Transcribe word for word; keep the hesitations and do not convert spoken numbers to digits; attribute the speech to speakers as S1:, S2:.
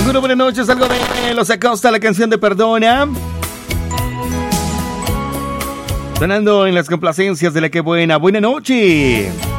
S1: Seguro buenas noches, algo de Los Acosta, la canción de Perdona. Sonando en las complacencias de La Que Buena. Buena noche.